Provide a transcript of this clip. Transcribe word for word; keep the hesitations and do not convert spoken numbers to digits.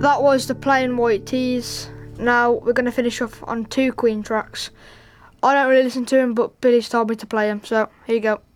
that was the Plain White Tees. Now we're going to finish off on two Queen tracks. I don't really listen to them, but Billy's told me to play them, so here you go.